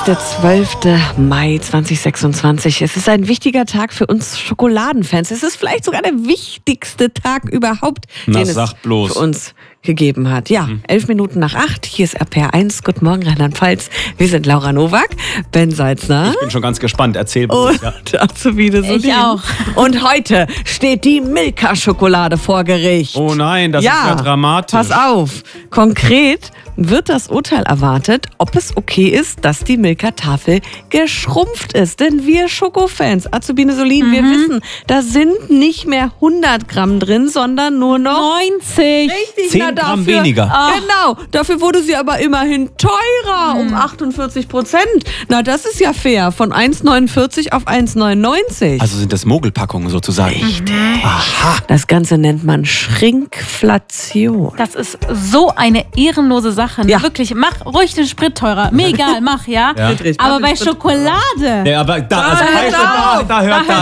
der 12. Mai 2026. Es ist ein wichtiger Tag für uns Schokoladenfans. Es ist vielleicht sogar der wichtigste Tag überhaupt, den es für uns gegeben hat. Ja, 11 Minuten nach 8. Hier ist RPR1. Guten Morgen, Rheinland-Pfalz. Wir sind Laura Nowak, Ben Salzner. Ich bin schon ganz gespannt. Erzähl bloß. Und Azubine Solin. Ich auch. Und heute steht die Milka-Schokolade vor Gericht. Oh nein, das ist ja dramatisch. Pass auf. Konkret wird das Urteil erwartet, ob es okay ist, dass die Milka-Tafel geschrumpft ist. Denn wir Schokofans, Azubine Solin, wir wissen, da sind nicht mehr 100 Gramm drin, sondern nur noch 90. Richtig, 10 Gramm weniger. Genau, dafür wurde sie aber immerhin teurer, um 48%. Na, das ist ja fair, von 1,49 auf 1,99. Also sind das Mogelpackungen sozusagen. Richtig. Aha. Das Ganze nennt man Schrinkflation. Das ist so eine ehrenlose Sache. Ja. Wirklich, mach ruhig den Sprit teurer. Mir egal, mach, ja. Ja. Aber bei Schokolade. Ja, aber da hört